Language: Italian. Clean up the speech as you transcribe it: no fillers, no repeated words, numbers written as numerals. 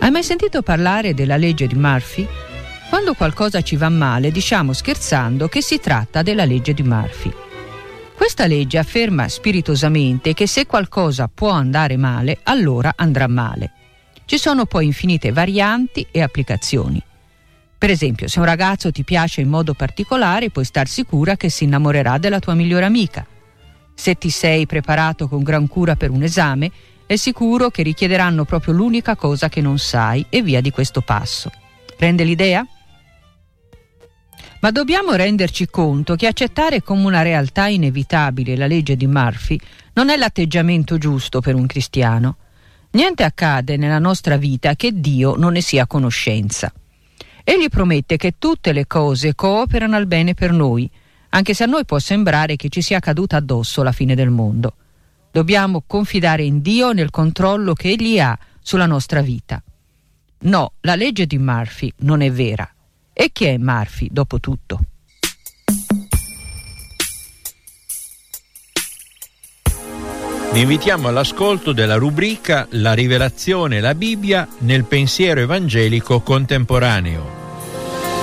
Hai mai sentito parlare della legge di Murphy? Quando qualcosa ci va male, diciamo scherzando che si tratta della legge di Murphy. Questa legge afferma spiritosamente che se qualcosa può andare male, allora andrà male. Ci sono poi infinite varianti e applicazioni. Per esempio, se un ragazzo ti piace in modo particolare, puoi star sicura che si innamorerà della tua migliore amica. Se ti sei preparato con gran cura per un esame, è sicuro che richiederanno proprio l'unica cosa che non sai e via di questo passo. Prende l'idea? Ma dobbiamo renderci conto che accettare come una realtà inevitabile la legge di Murphy non è l'atteggiamento giusto per un cristiano. Niente accade nella nostra vita che Dio non ne sia a conoscenza. Egli promette che tutte le cose cooperano al bene per noi, anche se a noi può sembrare che ci sia caduta addosso la fine del mondo. Dobbiamo confidare in Dio nel controllo che Egli ha sulla nostra vita. No, la legge di Murphy non è vera. E chi è Murphy, dopo tutto? Vi invitiamo all'ascolto della rubrica La rivelazione e la Bibbia nel pensiero evangelico contemporaneo.